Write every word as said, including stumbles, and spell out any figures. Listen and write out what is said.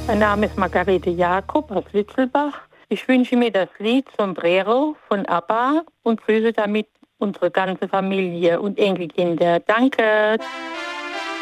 Mein Name ist Margarete Jakob aus Witzelbach. Ich wünsche mir das Lied Sombrero von ABBA und grüße damit unsere ganze Familie und Enkelkinder. Danke.